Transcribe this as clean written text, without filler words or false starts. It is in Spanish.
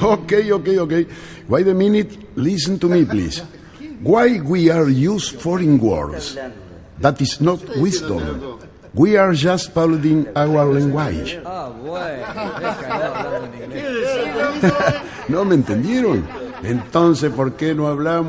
Okay. Wait a minute. Listen to me, please. Why we are use foreign words? That is not wisdom. We are just following our language. ¿No me entendieron? Entonces, ¿por qué no hablamos?